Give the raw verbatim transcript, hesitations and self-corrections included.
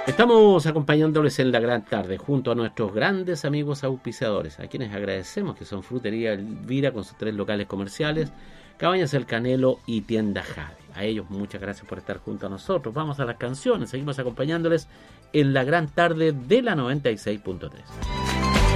Estamos acompañándoles en la gran tarde junto a nuestros grandes amigos auspiciadores, a quienes agradecemos, que son Frutería Elvira con sus tres locales comerciales, Cabañas El Canelo y Tienda Jade. A ellos muchas gracias por estar junto a nosotros. Vamos a las canciones, seguimos acompañándoles en la gran tarde de la noventa y seis punto tres.